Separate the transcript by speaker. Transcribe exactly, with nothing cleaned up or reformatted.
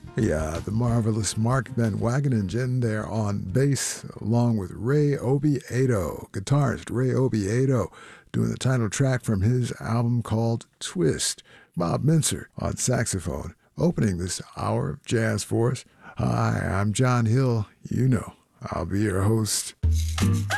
Speaker 1: Yeah, the marvelous Mark Van Wageningen there on bass, along with Ray Oviedo, guitarist Ray Oviedo, doing the title track from his album called Twist. Bob Mincer on saxophone, opening this hour of jazz for us. Hi, I'm John Hill. You know, I'll be your host.